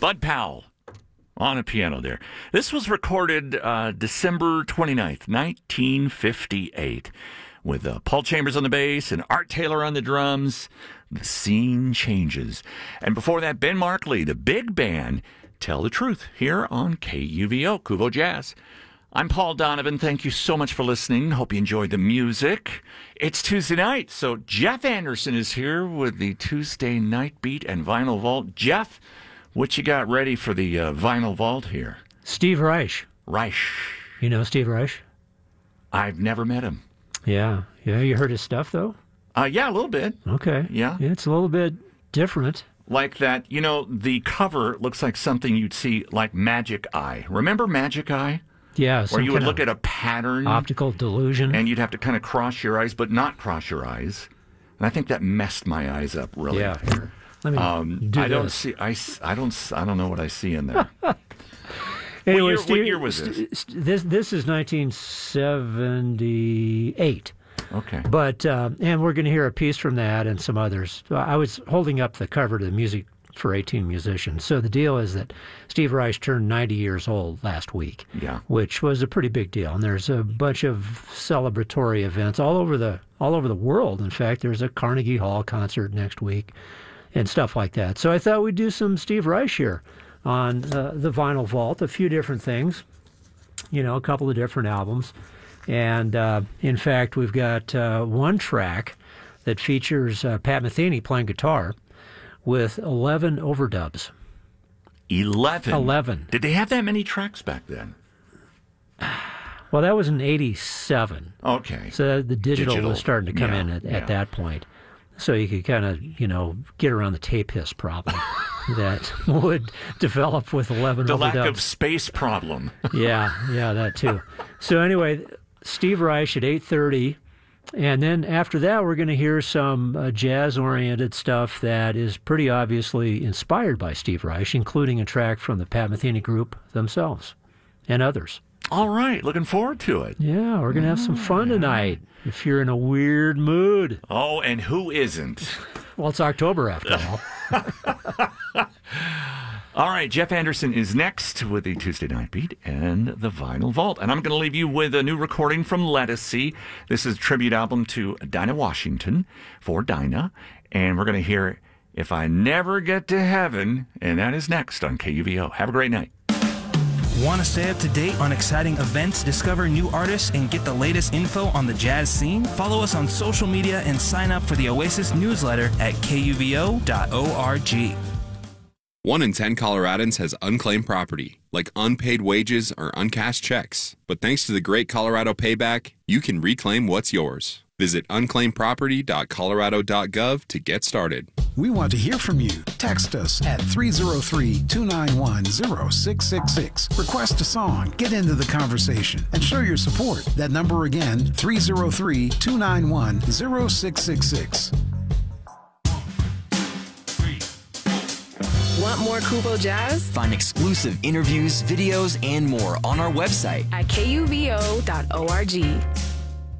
Bud Powell on a piano there. This was recorded December 29th, 1958, with Paul Chambers on the bass and Art Taylor on the drums. The scene changes. And before that, Ben Markley, the big band, Tell the Truth, here on KUVO, Kuvo Jazz. I'm Paul Donovan. Thank you so much for listening. Hope you enjoyed the music. It's Tuesday night, so Jeff Anderson is here with the Tuesday Night Beat and Vinyl Vault. Jeff, what you got ready for the Vinyl Vault here? Steve Reich. Reich. You know Steve Reich? I've never met him. Yeah. You heard his stuff, though? Yeah, a little bit. Okay. Yeah. It's a little bit different. Like that, the cover looks like something you'd see like Magic Eye. Remember Magic Eye? Yeah. Where you would look at a pattern. Optical delusion. And you'd have to kind of cross your eyes, but not cross your eyes. And I think that messed my eyes up really. Yeah. Let me do I don't this. see. I don't know what I see in there. Anyway, what year was this? This is 1978. Okay. But and we're going to hear a piece from that and some others. I was holding up the cover to the Music for 18 Musicians. So the deal is that Steve Reich turned 90 years old last week, which was a pretty big deal. And there's a bunch of celebratory events all over the world. In fact, there's a Carnegie Hall concert next week and stuff like that. So I thought we'd do some Steve Reich here on the Vinyl Vault, a few different things, a couple of different albums. And in fact, we've got one track that features Pat Metheny playing guitar with 11 overdubs. 11? 11. Did they have that many tracks back then? Well, that was in 87. Okay. So the digital was starting to come in at that point. So you could kind of, get around the tape hiss problem that would develop with 11 overdubs. The lack of space problem. Yeah, that too. So anyway, Steve Reich at 8:30. And then after that, we're going to hear some jazz-oriented stuff that is pretty obviously inspired by Steve Reich, including a track from the Pat Metheny Group themselves and others. All right. Looking forward to it. Yeah, we're going to have some fun tonight if you're in a weird mood. Oh, and who isn't? Well, it's October after all. All right, Jeff Anderson is next with the Tuesday Night Beat and the Vinyl Vault. And I'm going to leave you with a new recording from Lettucey. This is a tribute album to Dinah Washington for Dinah. And we're going to hear If I Never Get to Heaven, and that is next on KUVO. Have a great night. Want to stay up to date on exciting events, discover new artists, and get the latest info on the jazz scene? Follow us on social media and sign up for the Oasis newsletter at kuvo.org. 1 in 10 Coloradans has unclaimed property, like unpaid wages or uncashed checks. But thanks to the Great Colorado Payback, you can reclaim what's yours. Visit unclaimedproperty.colorado.gov to get started. We want to hear from you. Text us at 303-291-0666. Request a song, get into the conversation, and show your support. That number again, 303-291-0666. Want more Kuvo Jazz? Find exclusive interviews, videos, and more on our website at kuvo.org.